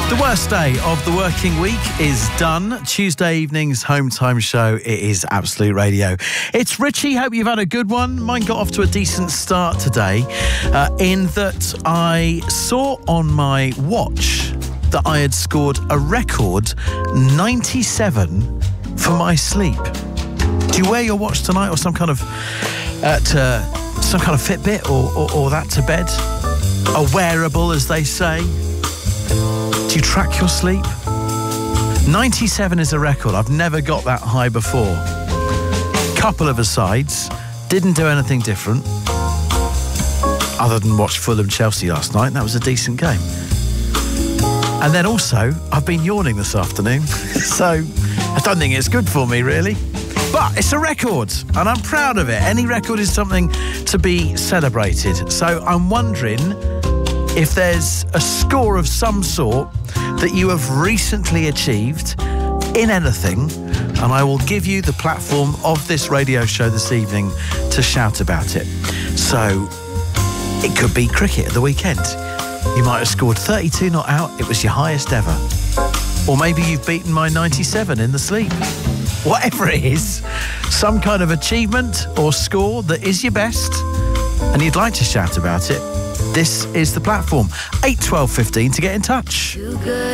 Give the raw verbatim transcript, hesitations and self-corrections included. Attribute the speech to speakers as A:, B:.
A: The worst day of the working week is done. Tuesday evening's home time show. It is Absolute Radio. It's Richie. Hope you've had a good one. Mine got off to a decent start today uh, in that I saw on my watch that I had scored a record ninety-seven for my sleep. Do you wear your watch tonight or some kind of uh, to, some kind of Fitbit or, or, or that to bed? A wearable, as they say. Do you track your sleep? ninety-seven is a record. I've never got that high before. Couple of asides. Didn't do anything different other than watch Fulham Chelsea last night. That was a decent game. And then also, I've been yawning this afternoon. So I don't think it's good for me, really. But it's a record, and I'm proud of it. Any record is something to be celebrated. So I'm wondering if there's a score of some sort that you have recently achieved in anything, and I will give you the platform of this radio show this evening to shout about it. So it could be cricket at the weekend. You might have scored thirty-two not out. It was your highest ever. Or maybe you've beaten my ninety-seven in the sleep. Whatever it is, some kind of achievement or score that is your best, and you'd like to shout about it, this is the platform. eight twelve fifteen to get in touch.